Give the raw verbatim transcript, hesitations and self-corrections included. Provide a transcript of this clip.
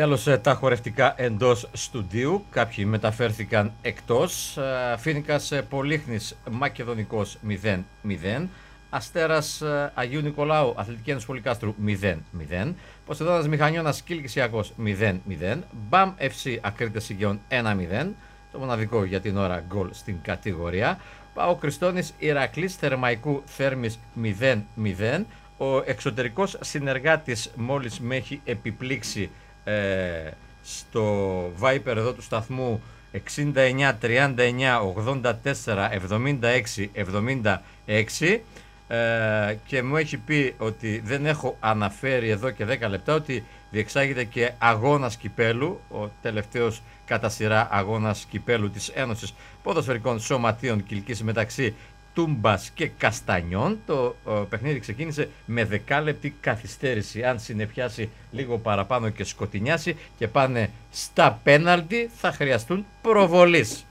Τέλος, τα χορευτικά εντός στουντίου. Κάποιοι μεταφέρθηκαν εκτός. Φοίνικας Πολύχνης Μακεδονικός μηδέν μηδέν. Αστέρας Αγίου Νικολάου Αθλητική Ένωση Πολυκάστρου μηδέν μηδέν. Ποσειδώνας Μηχανιώνας Κιλκυσιακός μηδέν μηδέν. Μπαμ εφ σι Ακρίτες Σιγιών ένα μηδέν. Το μοναδικό για την ώρα γκολ στην κατηγορία. Πάο Κριστώνης Ηρακλής Θερμαϊκού Θέρμης μηδέν μηδέν. Ο εξωτερικός συνεργάτης μόλις με έχει επιπλήξει ε, στο Viper εδώ του σταθμού εξήντα εννιά τριάντα εννιά ογδόντα τέσσερα εβδομήντα έξι εβδομήντα έξι ε, και μου έχει πει ότι δεν έχω αναφέρει εδώ και δέκα λεπτά ότι διεξάγεται και αγώνας κυπέλου, ο τελευταίος κατά σειρά αγώνας κυπέλου της Ένωσης Ποδοσφαιρικών Σωματείων Κιλκής μεταξύ Τούμπας και Καστανιών. Το ε, παιχνίδι ξεκίνησε με δεκάλεπτη καθυστέρηση. Αν συνεφιάσει λίγο παραπάνω και σκοτεινιάσει και πάνε στα πέναλτι θα χρειαστούν προβολής.